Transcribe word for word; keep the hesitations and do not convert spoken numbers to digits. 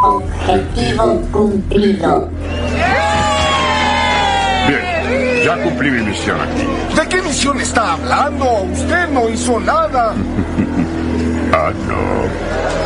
Objetivo cumplido. Bien, ya cumplí mi misión aquí. ¿De qué misión está hablando? Usted no hizo nada. Ah, no.